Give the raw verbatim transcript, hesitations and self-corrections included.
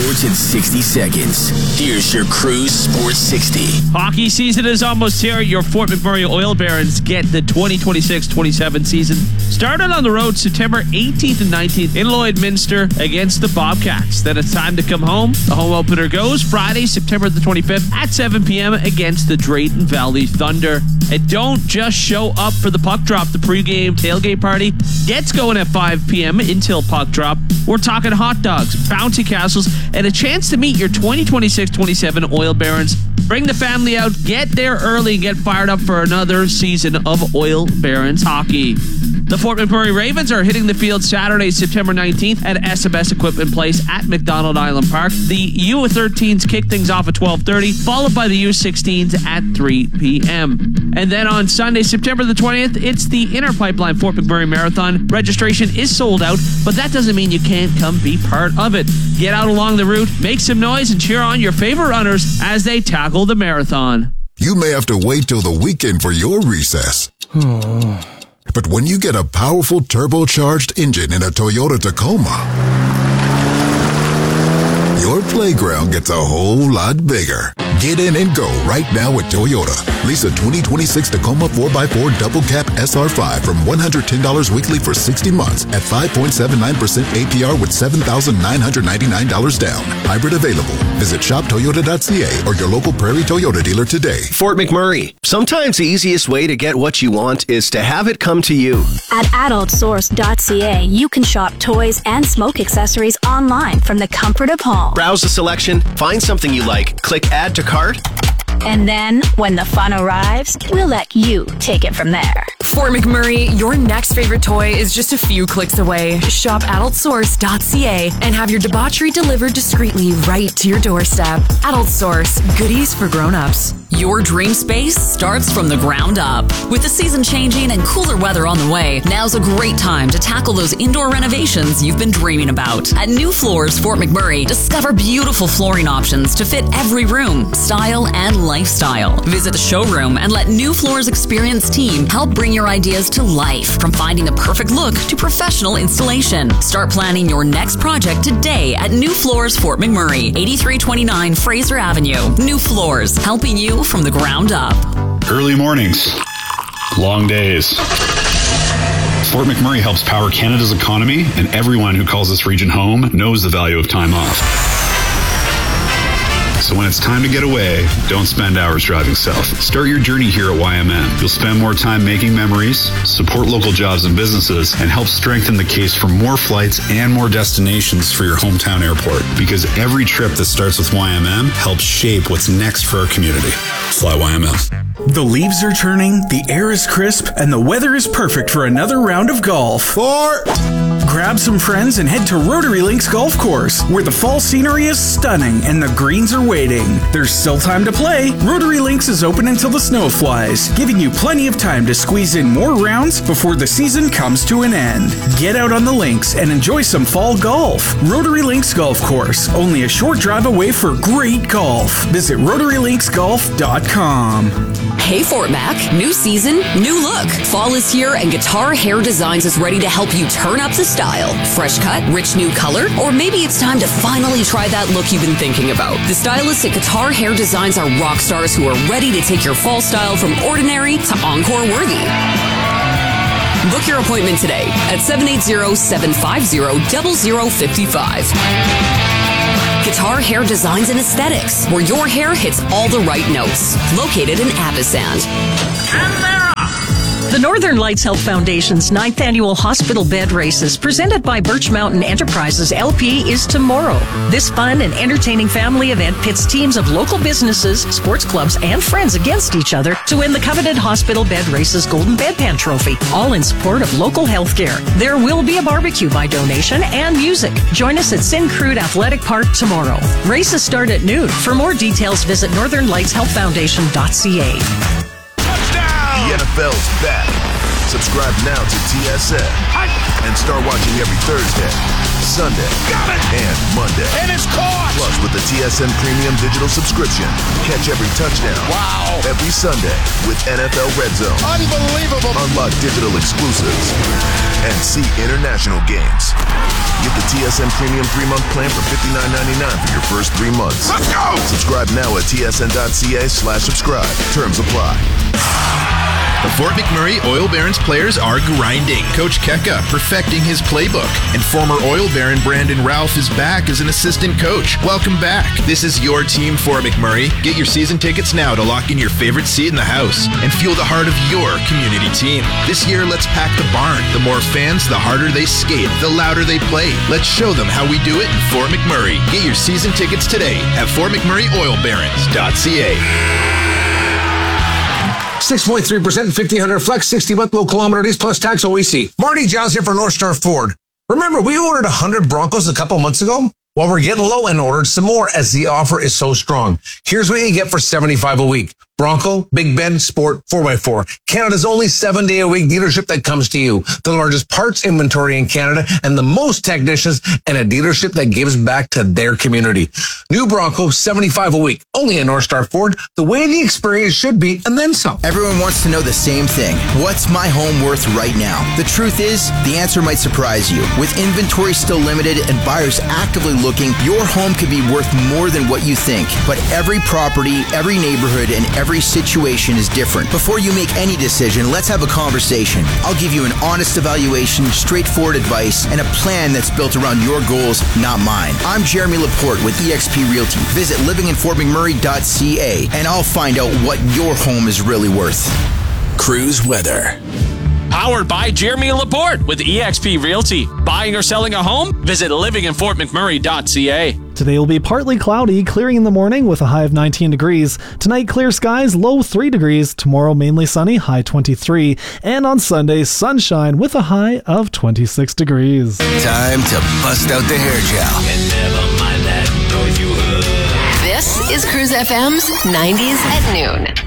Sports in sixty seconds. Here's your Cruise Sports sixty. Hockey season is almost here. Your Fort McMurray Oil Barons get the twenty twenty-six twenty-seven season started on the road September eighteenth and nineteenth in Lloydminster against the Bobcats. Then it's time to come home. The home opener goes Friday, September the twenty-fifth at seven p.m. against the Drayton Valley Thunder. And don't just show up for the puck drop. The pregame tailgate party gets going at five p.m. until puck drop. We're talking hot dogs, bouncy castles, and a chance to meet your twenty twenty-six twenty-seven Oil Barons. Bring the family out, get there early, and get fired up for another season of Oil Barons hockey. The Fort McMurray Ravens are hitting the field Saturday, September nineteenth at S M S Equipment Place at McDonald Island Park. The U thirteens kick things off at twelve thirty, followed by the U sixteens at three p.m. And then on Sunday, September the twentieth, it's the Inner Pipeline Fort McMurray Marathon. Registration is sold out, but that doesn't mean you can't come be part of it. Get out along the route, make some noise, and cheer on your favorite runners as they tackle the marathon. You may have to wait till the weekend for your recess. But when you get a powerful turbocharged engine in a Toyota Tacoma, your playground gets a whole lot bigger. Get in and go right now at Toyota. Lease a twenty twenty-six Tacoma four by four Double Cab S R five from one hundred ten dollars weekly for sixty months at five point seven nine percent A P R with seven thousand nine hundred ninety-nine dollars down. Hybrid available. Visit shop toyota dot c a or your local Prairie Toyota dealer today. Fort McMurray. Sometimes the easiest way to get what you want is to have it come to you. At adult source dot c a, you can shop toys and smoke accessories online from the comfort of home. Browse the selection, find something you like, click add to cart. And then, when the fun arrives, we'll let you take it from there. Fort McMurray, your next favorite toy is just a few clicks away. Shop adult source dot c a and have your debauchery delivered discreetly right to your doorstep. Adult Source, goodies for grown-ups. Your dream space starts from the ground up. With the season changing and cooler weather on the way, now's a great time to tackle those indoor renovations you've been dreaming about. At New Floors Fort McMurray, discover beautiful flooring options to fit every room, style, and lifestyle. Visit the showroom and let New Floors Experience team help bring your ideas to life, from finding the perfect look to professional installation. Start planning your next project today at New Floors Fort McMurray, eighty-three twenty-nine Fraser Avenue. New Floors, helping you from the ground up. Early mornings, long days. Fort McMurray helps power Canada's economy, and everyone who calls this region home knows the value of time off. So when it's time to get away, don't spend hours driving south. Start your journey here at Y M N. You'll spend more time making memories, support local jobs and businesses, and help strengthen the case for more flights and more destinations for your hometown airport. Because every trip that starts with Y M M helps shape what's next for our community. Fly Y M M. The leaves are turning, the air is crisp, and the weather is perfect for another round of golf. Four! Grab some friends and head to Rotary Links Golf Course, where the fall scenery is stunning and the greens are waiting. There's still time to play. Rotary Links is open until the snow flies, giving you plenty of time to squeeze in more rounds before the season comes to an end. Get out on the links and enjoy some fall golf. Rotary Links Golf Course, only a short drive away for great golf. Visit rotary links golf dot com. Hey Fort Mac, new season, new look. Fall is here and Guitar Hair Designs is ready to help you turn up the style. Fresh cut, rich new color, or maybe it's time to finally try that look you've been thinking about. The stylists at Guitar Hair Designs are rock stars who are ready to take your fall style from ordinary to encore worthy. Book your appointment today at seven eight zero, seven five zero, zero zero five five. Guitar Hair Designs and Aesthetics, where your hair hits all the right notes. Located in Avocet. The Northern Lights Health Foundation's ninth Annual Hospital Bed Races, presented by Birch Mountain Enterprises L P, is tomorrow. This fun and entertaining family event pits teams of local businesses, sports clubs, and friends against each other to win the coveted Hospital Bed Races Golden Bedpan Trophy, all in support of local health care. There will be a barbecue by donation and music. Join us at Syncrude Athletic Park tomorrow. Races start at noon. For more details, visit northern lights health foundation dot c a. The N F L's back. Subscribe now to T S N and start watching every Thursday, Sunday and Monday. And it's caught! Plus, with the T S N Premium Digital subscription, catch every touchdown. Wow! Every Sunday with N F L Red Zone. Unbelievable! Unlock digital exclusives and see international games. Get the T S N Premium three-month plan for fifty-nine ninety-nine for your first three months. Let's go! Subscribe now at tsn.ca slash subscribe. Terms apply. The Fort McMurray Oil Barons players are grinding. Coach Keka perfecting his playbook. And former Oil Baron Brandon Ralph is back as an assistant coach. Welcome back. This is your team, Fort McMurray. Get your season tickets now to lock in your favorite seat in the house and fuel the heart of your community team. This year, let's pack the barn. The more fans, the harder they skate, the louder they play. Let's show them how we do it in Fort McMurray. Get your season tickets today at fort mcmurray oil barons dot c a. six point three percent fifteen hundred flex, sixty month low kilometers plus tax O E C. Marty Giles here for North Star Ford. Remember, we ordered one hundred Broncos a couple months ago? Well, we're getting low and ordered some more as the offer is so strong. Here's what you get for seventy-five a week. Bronco, Big Ben, Sport, four by four. Canada's only seven day a week dealership that comes to you. The largest parts inventory in Canada and the most technicians and a dealership that gives back to their community. New Bronco, seventy-five a week. Only at North Star Ford. The way the experience should be and then some. Everyone wants to know the same thing. What's my home worth right now? The truth is, the answer might surprise you. With inventory still limited and buyers actively looking, your home could be worth more than what you think. But every property, every neighborhood, and every Every situation is different. Before you make any decision, let's have a conversation. I'll give you an honest evaluation, straightforward advice, and a plan that's built around your goals, not mine. I'm Jeremy Laporte with E X P Realty. Visit living in fort mcmurray dot c a and I'll find out what your home is really worth. Cruise weather. Powered by Jeremy Laporte with E X P Realty. Buying or selling a home? Visit living in fort mcmurray dot c a. Today will be partly cloudy, clearing in the morning with a high of nineteen degrees. Tonight, clear skies, low three degrees. Tomorrow, mainly sunny, high twenty-three. And on Sunday, sunshine with a high of twenty-six degrees. Time to bust out the hair gel. And never mind that noise you heard. This is Cruise F M's nineties at noon.